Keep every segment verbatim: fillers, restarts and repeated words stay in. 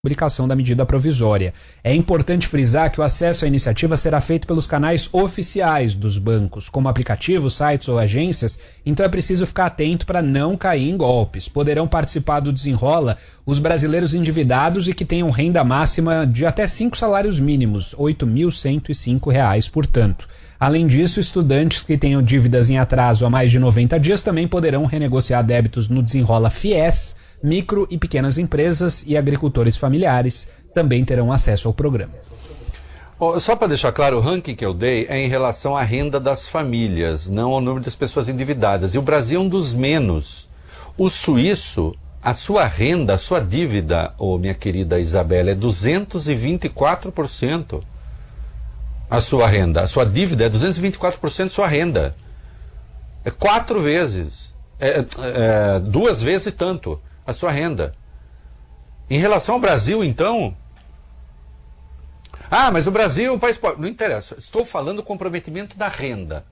publicação da medida provisória. É importante frisar que o acesso à iniciativa será feito pelos canais oficiais dos bancos, como aplicativos, sites ou agências, então é preciso ficar atento para não cair em golpes. Poderão participar do Desenrola os brasileiros endividados e que tenham renda máxima de até cinco salários mínimos, oito mil cento e cinco reais, portanto. Além disso, estudantes que tenham dívidas em atraso há mais de noventa dias também poderão renegociar débitos no Desenrola Fies, micro e pequenas empresas e agricultores familiares também terão acesso ao programa. Oh, só para deixar claro, o ranking que eu dei é em relação à renda das famílias, não ao número das pessoas endividadas. E o Brasil é um dos menos. O suíço, a sua renda, a sua dívida, oh, minha querida Isabela, é duzentos e vinte e quatro por cento. A sua renda, a sua dívida é duzentos e vinte e quatro por cento da sua renda. É quatro vezes, é, é, duas vezes tanto a sua renda. Em relação ao Brasil, então... Ah, mas o Brasil é um país pobre. Não interessa, estou falando do comprometimento da renda.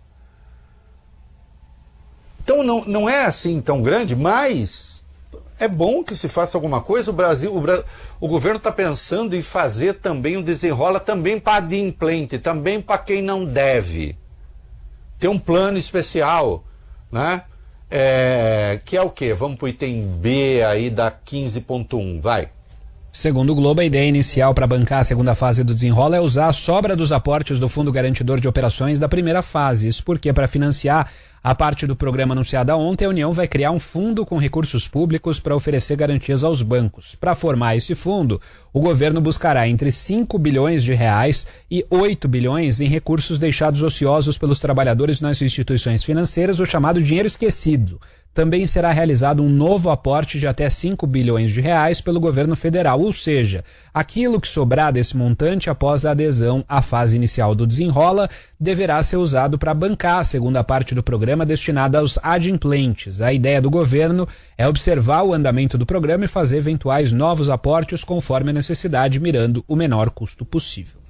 Então não, não é assim tão grande, mas é bom que se faça alguma coisa. O Brasil, o, Bra... o governo está pensando em fazer também um desenrola também para adimplente, também para quem não deve. Tem um plano especial, né? É... que é o quê? Vamos para o item B aí da quinze ponto um, vai. Segundo o Globo, a ideia inicial para bancar a segunda fase do Desenrola é usar a sobra dos aportes do Fundo Garantidor de Operações da primeira fase. Isso porque, para financiar a parte do programa anunciada ontem, a União vai criar um fundo com recursos públicos para oferecer garantias aos bancos. Para formar esse fundo, o governo buscará entre cinco bilhões de reais e oito bilhões em recursos deixados ociosos pelos trabalhadores nas instituições financeiras, o chamado dinheiro esquecido. Também será realizado um novo aporte de até cinco bilhões de reais pelo governo federal, ou seja, aquilo que sobrar desse montante após a adesão à fase inicial do Desenrola deverá ser usado para bancar a segunda parte do programa destinada aos adimplentes. A ideia do governo é observar o andamento do programa e fazer eventuais novos aportes conforme a necessidade, mirando o menor custo possível.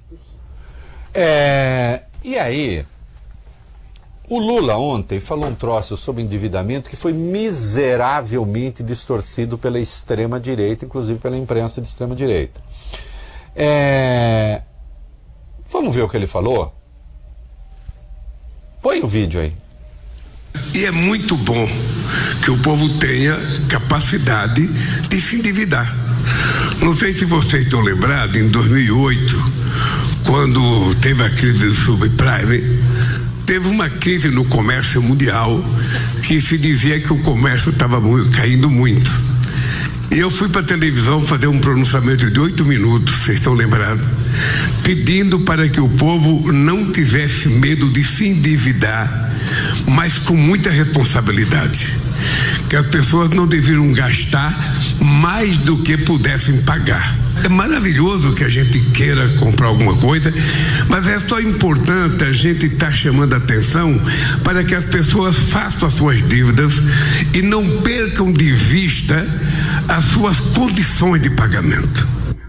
É, e aí... O Lula ontem falou um troço sobre endividamento que foi miseravelmente distorcido pela extrema-direita, inclusive pela imprensa de extrema-direita. É... Vamos ver o que ele falou? Põe o vídeo aí. E é muito bom que o povo tenha capacidade de se endividar. Não sei se vocês estão lembrados, em dois mil e oito, quando teve a crise do subprime, teve uma crise no comércio mundial que se dizia que o comércio estava caindo muito. E eu fui para a televisão fazer um pronunciamento de oito minutos, vocês estão lembrados, pedindo para que o povo não tivesse medo de se endividar, mas com muita responsabilidade. Que as pessoas não deveriam gastar mais do que pudessem pagar. É maravilhoso que a gente queira comprar alguma coisa, mas é só importante a gente estar chamando a atenção para que as pessoas façam as suas dívidas e não percam de vista as suas condições de pagamento.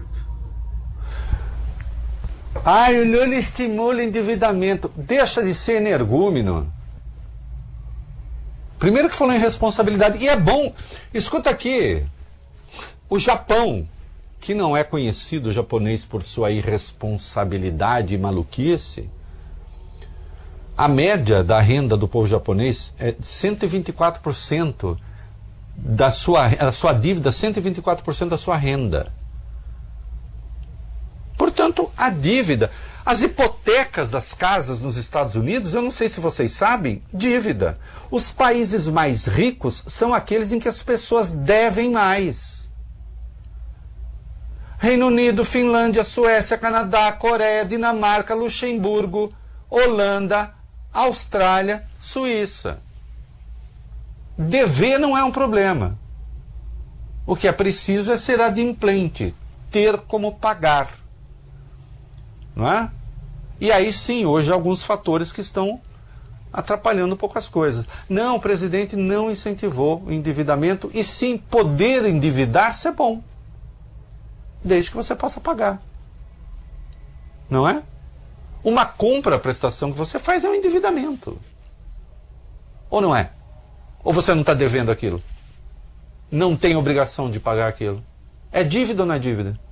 Ai, o Lula estimula o endividamento. Deixa de ser energúmeno. Primeiro que falou em responsabilidade. E é bom. Escuta aqui. O Japão, que não é conhecido o japonês por sua irresponsabilidade e maluquice, a média da renda do povo japonês é cento e vinte e quatro por cento da sua, a sua dívida, cento e vinte e quatro por cento da sua renda. Portanto, a dívida, as hipotecas das casas nos Estados Unidos, eu não sei se vocês sabem, dívida. Os países mais ricos são aqueles em que as pessoas devem mais. Reino Unido, Finlândia, Suécia, Canadá, Coreia, Dinamarca, Luxemburgo, Holanda, Austrália, Suíça. Dever não é um problema. O que é preciso é ser adimplente, ter como pagar. Não é? E aí sim, hoje há alguns fatores que estão atrapalhando um pouco as coisas. Não, o presidente não incentivou o endividamento, e sim, poder endividar-se é bom, desde que você possa pagar. Não é? Uma compra, a prestação que você faz é um endividamento. Ou não é? Ou você não está devendo aquilo? Não tem obrigação de pagar aquilo? É dívida ou não é dívida?